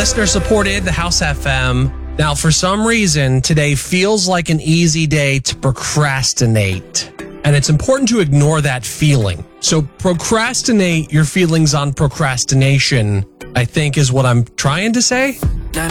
Listener supported the House FM. Now, for some reason, today feels like an easy day to procrastinate. And it's important to ignore that feeling. So procrastinate your feelings on procrastination, I think is what I'm trying to say.